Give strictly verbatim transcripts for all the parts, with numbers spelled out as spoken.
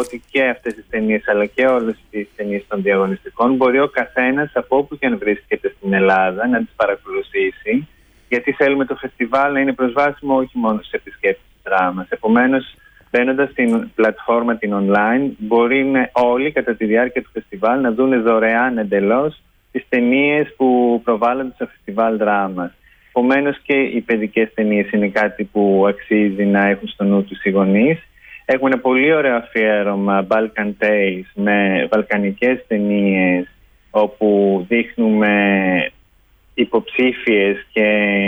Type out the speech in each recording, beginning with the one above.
ότι και αυτές τις ταινίες αλλά και όλες τις ταινίες των διαγωνιστικών μπορεί ο καθένας από όπου και αν βρίσκεται στην Ελλάδα να τις παρακολουθήσει, γιατί θέλουμε το φεστιβάλ να είναι προσβάσιμο όχι μόνο στους επισκέπτες της δράμας. Επομένως, μπαίνοντας στην πλατφόρμα την online, μπορεί όλοι κατά τη διάρκεια του φεστιβάλ να δουν δωρεάν εντελώς τις ταινίες που προβάλλονται στο φεστιβάλ δράμας. Επομένως και οι παιδικές ταινίες είναι κάτι που αξίζει να έχουν στο νου τους οι γονείς. Έχουμε ένα πολύ ωραίο αφιέρωμα Balkan Tales με βαλκανικές ταινίες, όπου δείχνουμε υποψήφιες και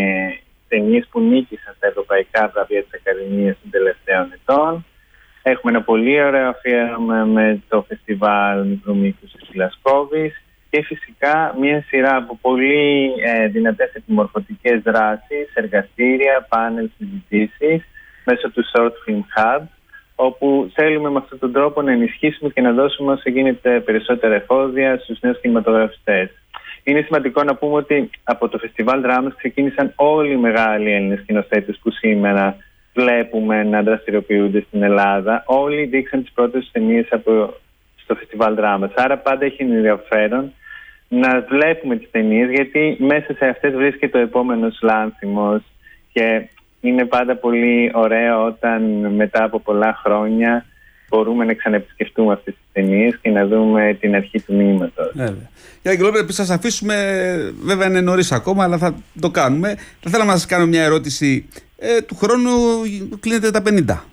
ταινίες που νίκησαν στα ευρωπαϊκά βραβεία της Ακαδημίας των τελευταίων ετών. Έχουμε ένα πολύ ωραίο αφιέρωμα με το φεστιβάλ μικρού μήκους της Γλασκόβης και φυσικά μια σειρά από πολύ ε, δυνατές επιμορφωτικές δράσεις, εργαστήρια, πάνελ, συζητήσεις μέσω του Short Film Hub, όπου θέλουμε με αυτόν τον τρόπο να ενισχύσουμε και να δώσουμε όσο γίνεται περισσότερα εφόδια στους νέους κινηματογραφιστές. Είναι σημαντικό να πούμε ότι από το Φεστιβάλ Δράμας ξεκίνησαν όλοι οι μεγάλοι Έλληνες σκηνοθέτες που σήμερα βλέπουμε να δραστηριοποιούνται στην Ελλάδα. Όλοι δείξαν τις πρώτες ταινίες από στο Φεστιβάλ Δράμας. Άρα πάντα έχει ενδιαφέρον να βλέπουμε τις ταινίες, γιατί μέσα σε αυτές βρίσκεται ο επόμενος Λάνθιμος και είναι πάντα πολύ ωραίο όταν μετά από πολλά χρόνια μπορούμε να ξαναεπισκεφτούμε αυτές τις ταινίες και να δούμε την αρχή του μηνύματος. Βέβαια. Κύριε Αγγελόπουλε, θα σας αφήσουμε, βέβαια είναι νωρίς ακόμα, αλλά θα το κάνουμε. Θα ήθελα να σας κάνω μια ερώτηση. Ε, του χρόνου κλείνετε τα πενήντα.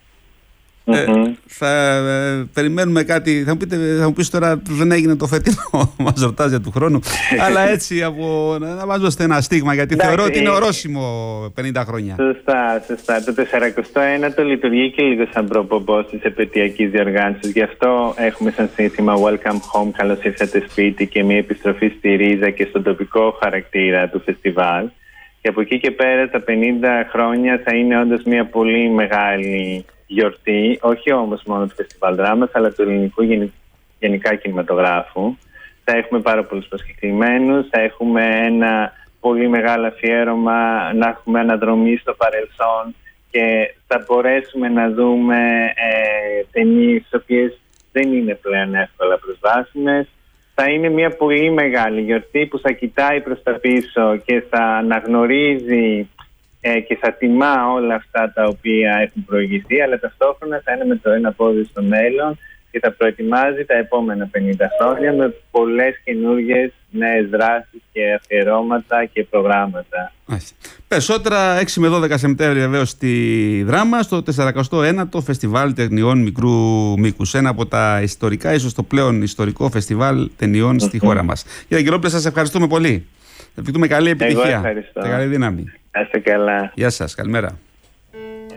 Mm-hmm. Ε, θα ε, περιμένουμε κάτι. Θα μου, πείτε, θα μου πεις τώρα δεν έγινε το φετινό. Μας ρωτάς για του χρόνου. Αλλά έτσι από, να, να μας δώσετε ένα στίγμα, γιατί Εντάξει, θεωρώ ότι είναι ορόσημο πενήντα χρόνια. Σωστά, σωστά. Το τεσσαρακοστό ένατο λειτουργεί και λίγο σαν προπομπός της επαιτειακής διοργάνωσης. Γι' αυτό έχουμε σαν σύνθημα Welcome Home, καλώς ήρθατε σπίτι, και μια επιστροφή στη ρίζα και στον τοπικό χαρακτήρα του φεστιβάλ. Και από εκεί και πέρα τα πενήντα χρόνια θα είναι όντως μια πολύ μεγάλη γιορτή, όχι όμως μόνο του Φεστιβάλ Δράμας, αλλά του ελληνικού γενικά κινηματογράφου. Θα έχουμε πάρα πολλούς προσκεκλημένους, θα έχουμε ένα πολύ μεγάλο αφιέρωμα, να έχουμε αναδρομή στο παρελθόν και θα μπορέσουμε να δούμε ε, ταινίες τις οποίες δεν είναι πλέον εύκολα προσβάσιμες. Θα είναι μια πολύ μεγάλη γιορτή που θα κοιτάει προς τα πίσω και θα αναγνωρίζει ε, και θα τιμά όλα αυτά τα οποία έχουν προηγηθεί, αλλά ταυτόχρονα θα είναι με το ένα πόδι στο μέλλον και θα προετοιμάζει τα επόμενα πενήντα χρόνια με πολλές καινούργιες νέες δράσεις και αφιερώματα και προγράμματα. Περισσότερα έξι με δώδεκα Σεπτέμβρη βεβαίως στη Δράμα, στο τεσσαρακοστό ένατο Φεστιβάλ Ταινιών Μικρού Μήκους. Ένα από τα ιστορικά, ίσως το πλέον ιστορικό φεστιβάλ ταινιών mm-hmm. στη χώρα μας. Κύριε Αγγελόπουλε, σας ευχαριστούμε πολύ. Ευχαριστούμε καλή επιτυχία. Εγώ ευχαριστώ. Και καλή δύναμη. Είστε καλά. Γεια σας, καλημέρα.